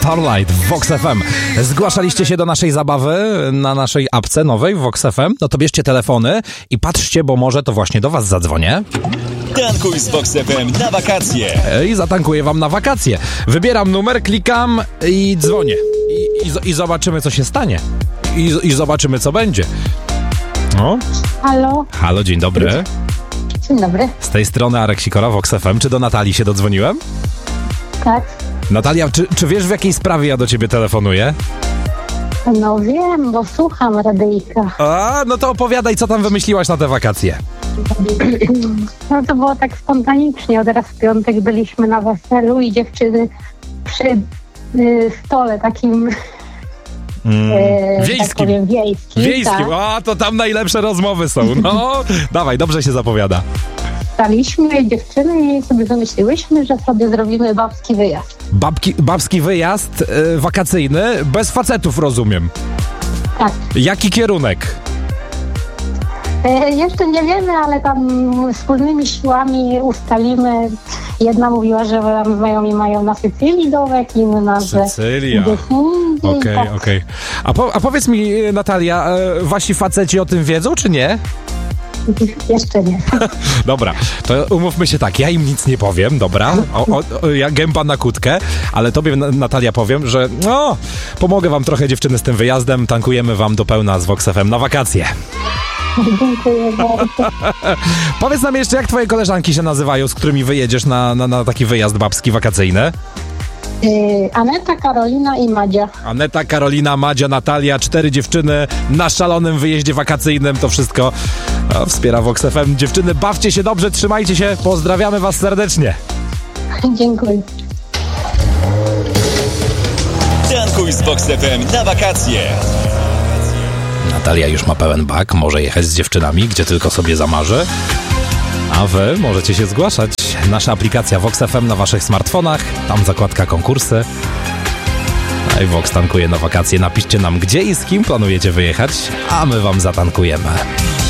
Starlight w Vox FM. Zgłaszaliście się do naszej zabawy na naszej apce nowej w Vox FM? No to bierzcie telefony i patrzcie, bo może to właśnie do was zadzwonię. Tankuj z Vox FM na wakacje. I zatankuję wam na wakacje. Wybieram numer, klikam i dzwonię. I zobaczymy, co się stanie. I zobaczymy, co będzie. No. Halo. Halo, dzień dobry. Dzień dobry. Z tej strony Arek Sikora, Vox FM. Czy do Natalii się dodzwoniłem? Tak. Natalia, czy wiesz, w jakiej sprawie ja do ciebie telefonuję? No wiem, bo słucham radyjka. A, no to opowiadaj, co tam wymyśliłaś na te wakacje. No to było tak spontanicznie. Teraz w piątek byliśmy na weselu i dziewczyny przy stole takim Wiejskim. tak powiem, wiejskim. Tak. A, to tam najlepsze rozmowy są. No, dawaj, dobrze się zapowiada. Staliśmy dziewczyny i sobie wymyśliłyśmy, że sobie zrobimy babski wyjazd. Babski wyjazd wakacyjny, bez facetów, rozumiem. Tak. Jaki kierunek? Jeszcze nie wiemy, ale tam wspólnymi siłami ustalimy. Jedna mówiła, że znajomi mają na Sycylii domek, inna, że Sycylia. gdzieś indziej. Okej. A powiedz mi, Natalia, wasi faceci o tym wiedzą, czy nie? Jeszcze nie. Dobra, to umówmy się tak, ja im nic nie powiem, dobra? Ja gęba na kłódkę, ale tobie, Natalia, powiem, że pomogę wam trochę, dziewczyny, z tym wyjazdem, tankujemy wam do pełna z Vox FM na wakacje. Dziękuję bardzo. Powiedz nam jeszcze, jak twoje koleżanki się nazywają, z którymi wyjedziesz na taki wyjazd babski wakacyjny? Aneta, Karolina i Madzia. Aneta, Karolina, Madzia, Natalia, 4 dziewczyny na szalonym wyjeździe wakacyjnym. To wszystko wspiera Vox FM. Dziewczyny, bawcie się dobrze, trzymajcie się, pozdrawiamy was serdecznie. Dziękuję. Tankuj z Vox FM na wakacje. Natalia już ma pełen bak, może jechać z dziewczynami, gdzie tylko sobie zamarzy. A wy możecie się zgłaszać. Nasza aplikacja Vox FM na waszych smartfonach, tam zakładka konkursy. No i Vox tankuje na wakacje. Napiszcie nam, gdzie i z kim planujecie wyjechać, a my wam zatankujemy.